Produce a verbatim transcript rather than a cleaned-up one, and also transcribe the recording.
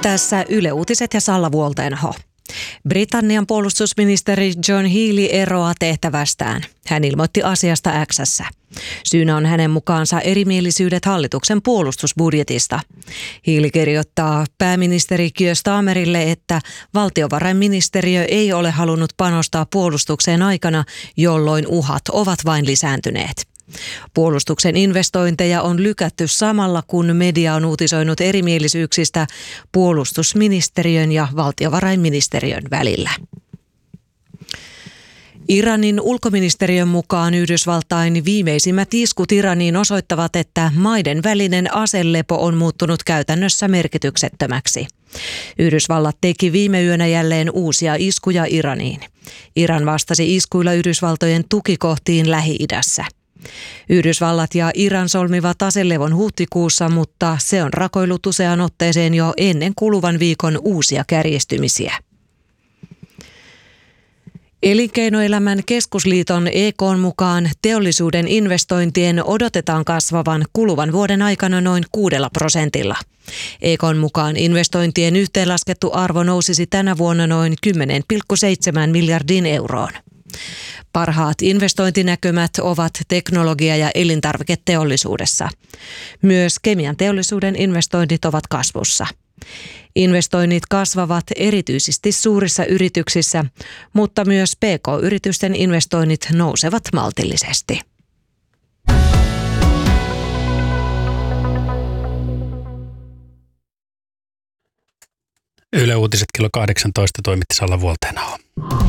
Tässä Yle Uutiset ja Salla Vuoltenho. Britannian puolustusministeri John Healey eroaa tehtävästään. Hän ilmoitti asiasta X:ssä. Syynä on hänen mukaansa erimielisyydet hallituksen puolustusbudjetista. Healey kirjoittaa pääministeri Keir Starmerille, että valtiovarainministeriö ei ole halunnut panostaa puolustukseen aikana, jolloin uhat ovat vain lisääntyneet. Puolustuksen investointeja on lykätty samalla, kun media on uutisoinut erimielisyyksistä puolustusministeriön ja valtiovarainministeriön välillä. Iranin ulkoministeriön mukaan Yhdysvaltain viimeisimmät iskut Iraniin osoittavat, että maiden välinen aselepo on muuttunut käytännössä merkityksettömäksi. Yhdysvallat teki viime yönä jälleen uusia iskuja Iraniin. Iran vastasi iskuilla Yhdysvaltojen tukikohtiin Lähi-idässä. Yhdysvallat ja Iran solmivat aselevon huhtikuussa, mutta se on rakoillut useaan otteeseen jo ennen kuluvan viikon uusia kärjistymisiä. Elinkeinoelämän keskusliiton E K:n mukaan teollisuuden investointien odotetaan kasvavan kuluvan vuoden aikana noin kuudella prosentilla. E K:n mukaan investointien yhteenlaskettu arvo nousisi tänä vuonna noin kymmenen pilkku seitsemän miljardiin euroon. Parhaat investointinäkymät ovat teknologia- ja elintarviketeollisuudessa. Myös kemian teollisuuden investoinnit ovat kasvussa. Investoinnit kasvavat erityisesti suurissa yrityksissä, mutta myös P K-yritysten investoinnit nousevat maltillisesti. Yle Uutiset kello kahdeksantoista toimitti Salla Vuoltenho.